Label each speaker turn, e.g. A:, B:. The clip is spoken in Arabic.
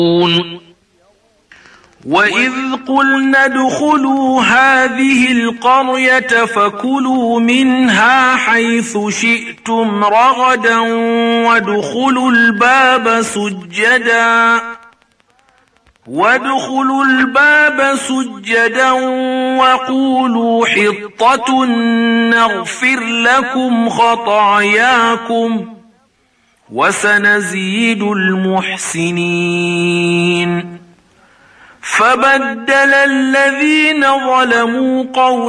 A: وإذ قلنا ادخلوا هذه القرية فكلوا منها حيث شئتم رغدا وادخلوا الباب سجدا وقولوا حطة نغفر لكم خطاياكم وسنزيد المحسنين. فبدل الذين ظلموا قولا